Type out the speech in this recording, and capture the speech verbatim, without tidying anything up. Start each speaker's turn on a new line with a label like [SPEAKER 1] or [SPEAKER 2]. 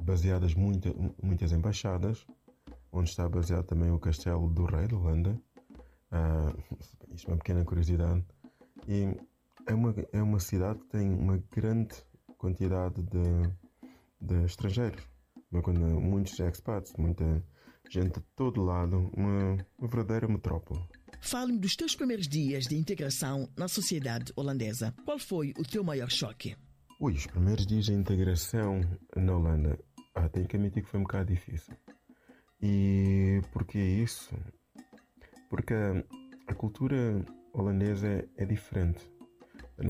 [SPEAKER 1] baseadas muita, muitas embaixadas, onde está baseado também o Castelo do Rei de Holanda. Uh, isto é uma pequena curiosidade. E é uma, é uma cidade que tem uma grande quantidade de, de estrangeiros, muitos expats, muita gente de todo lado, uma, uma verdadeira metrópole.
[SPEAKER 2] Fale-me dos teus primeiros dias de integração na sociedade holandesa. Qual foi o teu maior choque?
[SPEAKER 1] Ui, os primeiros dias de integração na Holanda, ah, tenho que admitir que foi um bocado difícil. E porquê isso? Porque a, a cultura holandesa é, é diferente.